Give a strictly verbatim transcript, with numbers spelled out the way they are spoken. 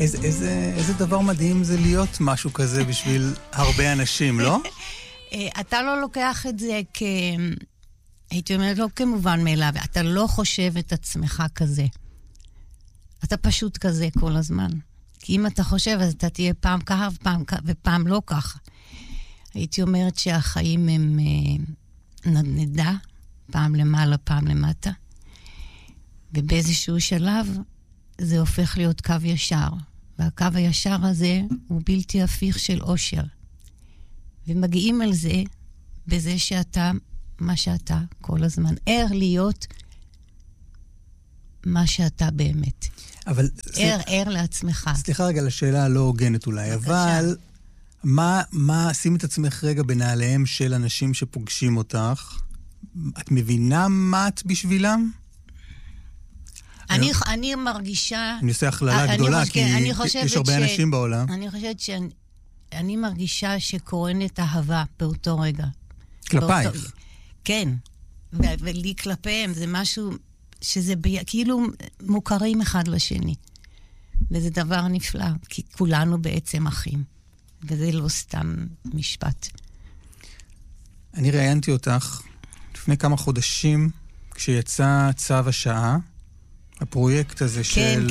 איזה, איזה, איזה דבר מדהים זה להיות משהו כזה בשביל הרבה אנשים, לא? אתה לא לוקח את זה כ... הייתי אומרת, לא כמובן מאליו, אתה לא חושב את עצמך כזה. אתה פשוט כזה כל הזמן. כי אם אתה חושב, אז אתה תהיה פעם ככה ופעם, ופעם לא ככה. הייתי אומרת שהחיים הם נדנדה, פעם למעלה, פעם למטה. ובאיזשהו שלב זה הופך להיות קו ישר. והקו הישר הזה הוא בלתי הפיך של אושר. ומגיעים על זה בזה שאתה, מה שאתה כל הזמן, ער להיות מה שאתה באמת. אבל... ער, ער לעצמך. סליחה רגע לשאלה הלא הוגנת אולי, אבל מה, מה, שים את עצמך רגע בנעליהם של אנשים שפוגשים אותך? את מבינה מה את בשבילם? אני, אני מרגישה... אני עושה הכללה גדולה, כי יש הרבה אנשים בעולם. אני חושבת שאני... אני מרגישה שקורנת אהבה באותו רגע. כלפייך? באותו, כן. ו- ולי כלפיהם זה משהו שזה ב- כאילו מוכרים אחד לשני. וזה דבר נפלא, כי כולנו בעצם אחים. וזה לא סתם משפט. אני ראיינתי אותך לפני כמה חודשים, כשיצא צו השעה, הפרויקט הזה כן, של